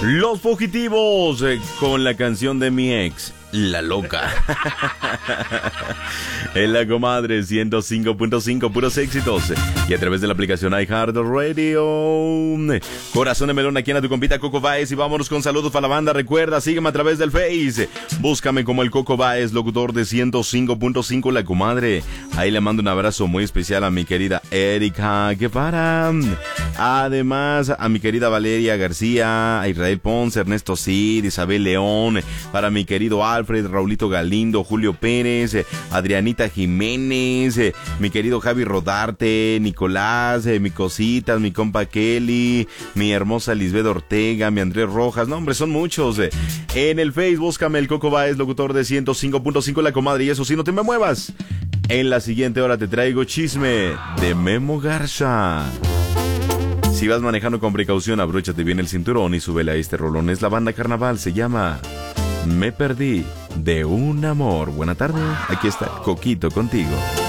Los Fugitivos con la canción de mi ex, La Loca. En la comadre 105.5, puros éxitos. Y a través de la aplicación iHeartRadio. Corazón de melón aquí en tu compita Coco Baez. Y vámonos con saludos para la banda. Recuerda, sígueme a través del Face. Búscame como el Coco Baez, locutor de 105.5, la comadre. Ahí le mando un abrazo muy especial a mi querida Erika Guevara. Además, a mi querida Valeria García, a Israel Ponce, Ernesto Cid, Isabel León. Para mi querido Alfred, Raulito Galindo, Julio Pérez, Adrianita Jiménez, mi querido Javi Rodarte, Nicolás, mi cositas, mi compa Kelly, mi hermosa Lisbeth Ortega, mi Andrés Rojas. No, hombre, son muchos. En el Face, búscame el Coco Baez, locutor de 105.5, la comadre. Y eso sí, no te me muevas. En la siguiente hora te traigo chisme de Memo Garza. Si vas manejando con precaución, abróchate bien el cinturón y súbele a este rolón. Es la banda Carnaval, se llama Me Perdí de un Amor. Buena tarde, aquí está Coquito contigo.